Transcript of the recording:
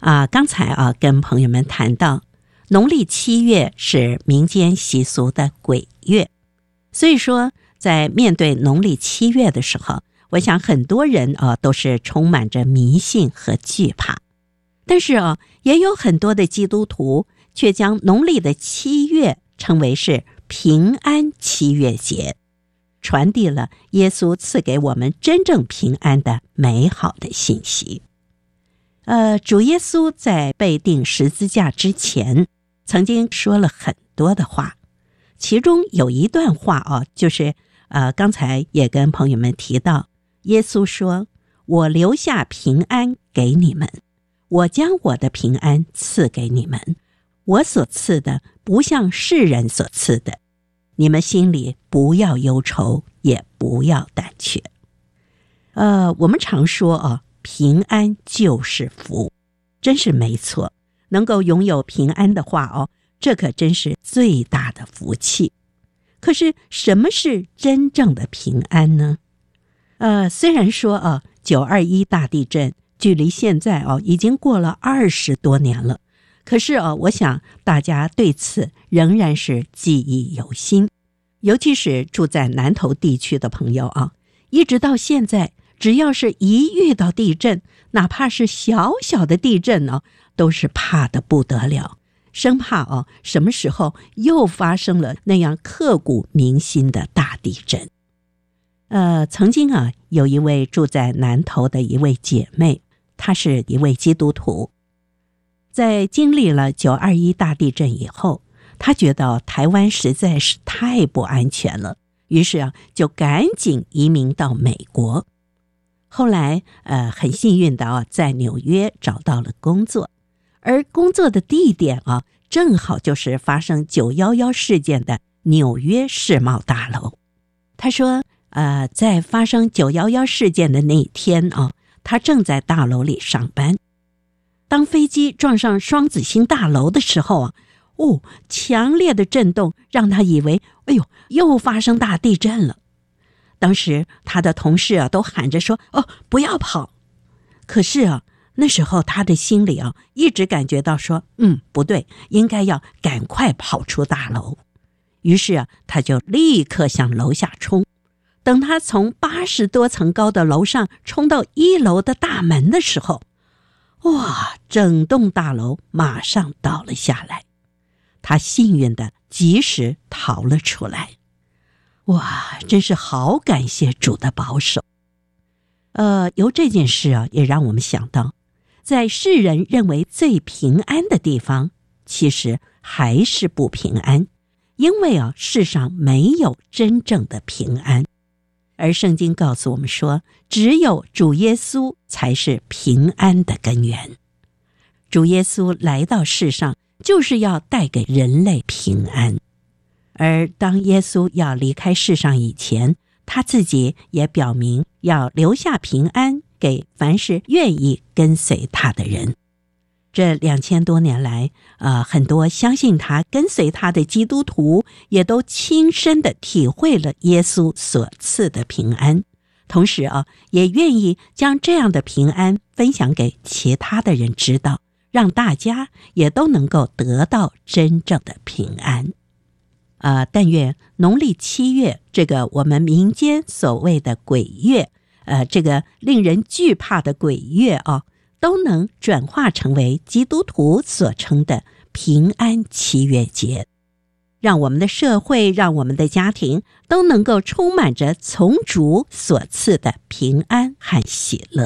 刚才跟朋友们谈到，农历7月是民间习俗的鬼月，所以说在面对农历7月的时候，我想很多人都是充满着迷信和惧怕。但是也有很多的基督徒却将农历的7月称为是平安7月节，传递了耶稣赐给我们真正平安的美好的信息。主耶稣在被钉十字架之前，曾经说了很多的话，其中有一段话就是刚才也跟朋友们提到，耶稣说：“我留下平安给你们，我将我的平安赐给你们，我所赐的不像世人所赐的，你们心里不要忧愁，也不要胆怯。”我们常说平安就是福，真是没错。能够拥有平安的话这可真是最大的福气。可是什么是真正的平安呢？虽然说921大地震距离现在已经过了20多年了，可是我想大家对此仍然是记忆犹新。尤其是住在南投地区的朋友一直到现在，只要是一遇到地震，哪怕是小小的地震都是怕得不得了，生怕什么时候又发生了那样刻骨铭心的大地震。曾经有一位住在南投的一位姐妹，她是一位基督徒，在经历了921大地震以后，她觉得台湾实在是太不安全了，于是就赶紧移民到美国。后来很幸运的在纽约找到了工作，而工作的地点正好就是发生911事件的纽约世贸大楼。他说在发生911事件的那一天他正在大楼里上班。当飞机撞上双子星大楼的时候强烈的震动让他以为又发生大地震了。当时他的同事都喊着说不要跑。可是那时候他的心里一直感觉到说不对，应该要赶快跑出大楼。于是他就立刻向楼下冲。等他从80多层高的楼上冲到1楼的大门的时候，整栋大楼马上倒了下来。他幸运的及时逃了出来。真是好感谢主的保守。由这件事也让我们想到，在世人认为最平安的地方，其实还是不平安，因为世上没有真正的平安。而圣经告诉我们说，只有主耶稣才是平安的根源。主耶稣来到世上，就是要带给人类平安。而当耶稣要离开世上以前，他自己也表明要留下平安给凡是愿意跟随他的人。这2000多年来很多相信他跟随他的基督徒也都亲身的体会了耶稣所赐的平安，同时也愿意将这样的平安分享给其他的人知道，让大家也都能够得到真正的平安。但愿农历7月这个我们民间所谓的鬼月，这个令人惧怕的鬼月都能转化成为基督徒所称的平安7月节，让我们的社会，让我们的家庭都能够充满着从主所赐的平安和喜乐。